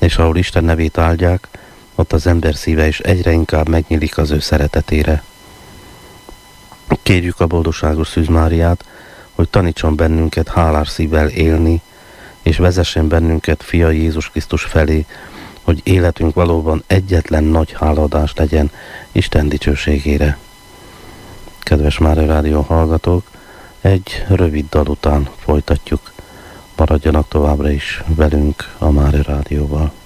és ahol Isten nevét áldják, ott az ember szíve is egyre inkább megnyílik az ő szeretetére. Kérjük a boldogságos Szűz Máriát, hogy tanítson bennünket hálás szívvel élni, és vezessen bennünket Fia Jézus Krisztus felé, hogy életünk valóban egyetlen nagy hálaadás legyen Isten dicsőségére. Kedves Mária Rádió hallgatók, egy rövid dal után folytatjuk. Maradjanak továbbra is velünk a Mária Rádióval.